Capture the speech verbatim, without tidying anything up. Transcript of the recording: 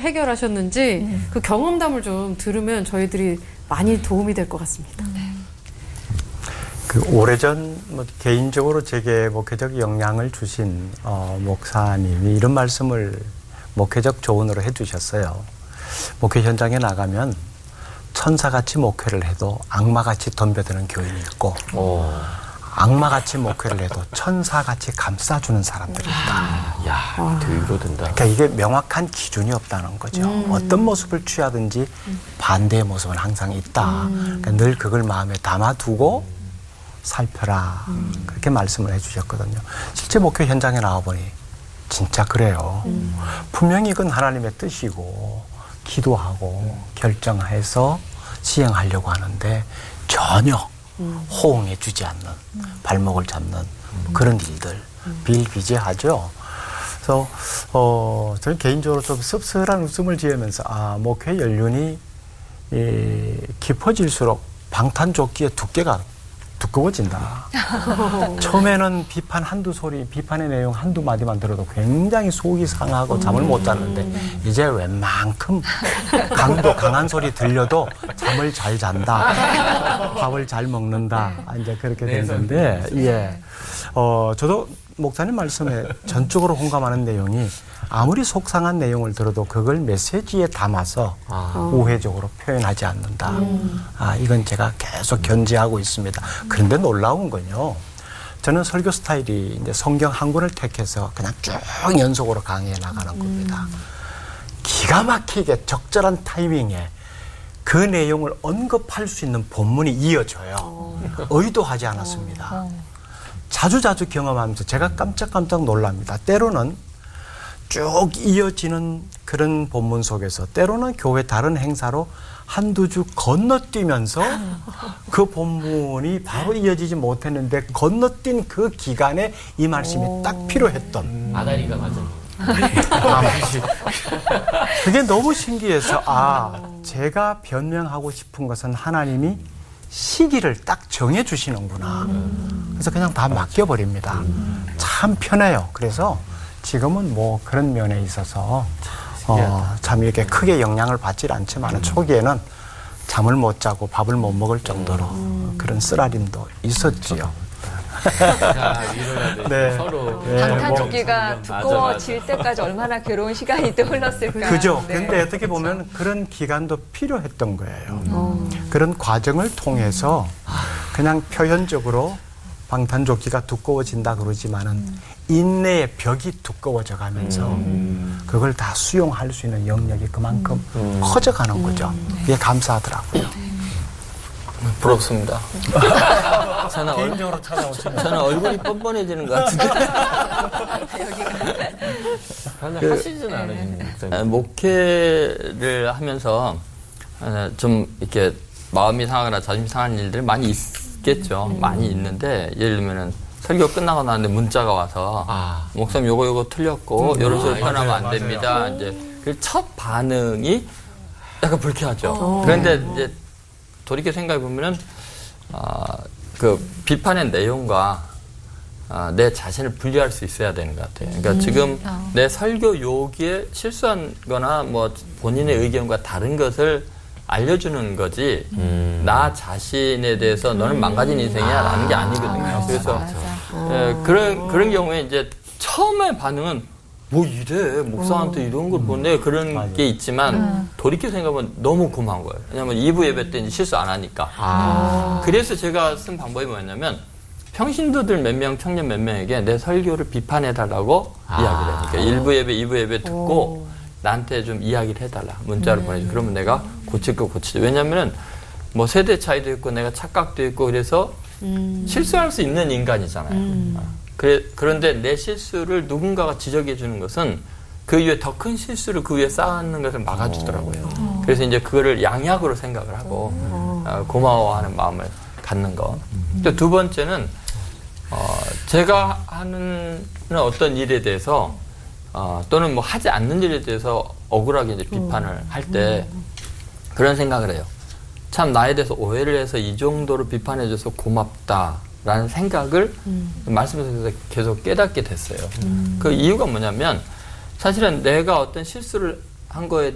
해결하셨는지 음. 그 경험담을 좀 들으면 저희들이 많이 도움이 될 것 같습니다. 네. 그 오래전 뭐 개인적으로 제게 목회적 영향을 주신 어, 목사님이 이런 말씀을 목회적 조언으로 해주셨어요. 목회 현장에 나가면 천사같이 목회를 해도 악마같이 덤벼드는 교인이 있고 오. 악마같이 목회를 해도 천사같이 감싸주는 사람들이 있다. 야, 되게 위로된다. 그러니까 이게 명확한 기준이 없다는 거죠. 음. 어떤 모습을 취하든지 반대의 모습은 항상 있다. 음. 그러니까 늘 그걸 마음에 담아두고 살펴라. 음. 그렇게 말씀을 해주셨거든요. 실제 목회 현장에 나와보니 진짜 그래요. 음. 분명히 이건 하나님의 뜻이고 기도하고 음. 결정해서 시행하려고 하는데 전혀 음. 호응해 주지 않는 음. 발목을 잡는 음. 그런 일들 음. 비일비재하죠. 그래서 어, 저는 개인적으로 좀 씁쓸한 웃음을 지으면서 아, 목회 연륜이 이, 깊어질수록 방탄조끼의 두께가 두꺼워진다. 처음에는 비판 한두 소리, 비판의 내용 한두 마디만 들어도 굉장히 속이 상하고 잠을 못 잤는데 음. 이제 웬만큼 강도 강한 소리 들려도 잠을 잘 잔다. 밥을 잘 먹는다. 이제 그렇게 된 건데, 예. 어, 저도 목사님 말씀에 전적으로 공감하는 내용이 아무리 속상한 내용을 들어도 그걸 메시지에 담아서 아. 우회적으로 표현하지 않는다. 음. 아, 이건 제가 계속 견지하고 있습니다. 그런데 놀라운 건요. 저는 설교 스타일이 이제 성경 한 권을 택해서 그냥 쭉 연속으로 강의해 나가는 음. 겁니다. 기가 막히게 적절한 타이밍에 그 내용을 언급할 수 있는 본문이 이어져요. 어. 의도하지 않았습니다. 어. 어. 자주자주 경험하면서 제가 깜짝깜짝 놀랍니다. 때로는 쭉 이어지는 그런 본문 속에서 때로는 교회 다른 행사로 한두 주 건너뛰면서 그 본문이 바로 이어지지 못했는데 건너뛴 그 기간에 이 말씀이 오. 딱 필요했던 음. 아다리가 맞은 아, 그게 너무 신기해서 아 제가 변명하고 싶은 것은 하나님이 시기를 딱 정해 주시는구나. 음. 그래서 그냥 다 맡겨버립니다. 음. 참 편해요. 그래서 지금은 뭐 그런 면에 있어서 어, 참 이렇게 크게 영향을 받질 않지만 음. 초기에는 잠을 못 자고 밥을 못 먹을 정도로 음. 그런 쓰라림도 있었지요. 자, 네. 서로 네. 방탄조끼가 뭐, 두꺼워질 맞아, 맞아. 때까지 얼마나 괴로운 시간이 또 흘렀을까. 그죠. 네. 근데 어떻게 보면 그렇죠. 그런 기간도 필요했던 거예요. 음. 그런 과정을 통해서 그냥 표현적으로 방탄조끼가 두꺼워진다 그러지만은 음. 인내의 벽이 두꺼워져 가면서 음. 그걸 다 수용할 수 있는 영역이 그만큼 음. 커져가는 거죠. 음. 이게 감사하더라고요. 부럽습니다. 저는 개인적으로 찾아오시면 저는 얼굴이 뻔뻔해지는 것 같은데. 그, 하시진 않으시는 목회를 하면서 좀 이렇게 마음이 상하거나 자존심 상한 일들 많이 있겠죠. 음. 많이 있는데 예를 들면은 설교 끝나고 나는데 문자가 와서 아. 목사님 요거 요거 틀렸고 음. 이런 식으로 아, 표현하면 안 맞아요. 됩니다. 맞아요. 이제 그 첫 반응이 약간 불쾌하죠. 오. 그런데 이제 돌이켜 생각해 보면은 어, 그 비판의 내용과 어, 내 자신을 분리할 수 있어야 되는 것 같아요. 그러니까 음. 지금 어. 내 설교 요기에 실수한거나 뭐 본인의 의견과 다른 것을 알려주는 거지 음. 나 자신에 대해서 음. 너는 망가진 인생이야라는 아. 게 아니거든요. 아, 그래서 맞아. 예, 그런 그런 경우에 이제 처음에 반응은 뭐 이래 목사한테 음. 이런 걸 보내 그런 맞아. 게 있지만 음. 돌이켜 생각하면 너무 고마운 거예요. 왜냐하면 이 부 예배 때 실수 안 하니까. 아. 그래서 제가 쓴 방법이 뭐였냐면 평신도들 몇 명, 청년 몇 명에게 내 설교를 비판해달라고 아. 이야기를 해요. 그러니까 일 부 예배, 이 부 예배 듣고 오. 나한테 좀 이야기를 해달라. 문자를 음. 보내줘. 그러면 내가 고칠 거 고치죠. 왜냐면은 뭐 세대 차이도 있고 내가 착각도 있고 그래서 음. 실수할 수 있는 인간이잖아요. 음. 그래, 그런데 내 실수를 누군가가 지적해 주는 것은 그 위에 더 큰 실수를 그 위에 쌓는 것을 막아주더라고요. 오. 그래서 이제 그거를 양약으로 생각을 하고 어, 고마워하는 마음을 갖는 거. 음. 또 두 번째는 어, 제가 하는 어떤 일에 대해서 어, 또는 뭐 하지 않는 일에 대해서 억울하게 이제 비판을 음. 할 때 그런 생각을 해요. 참 나에 대해서 오해를 해서 이 정도로 비판해줘서 고맙다라는 생각을 음. 말씀에서 계속 깨닫게 됐어요. 음. 그 이유가 뭐냐면 사실은 내가 어떤 실수를 한 거에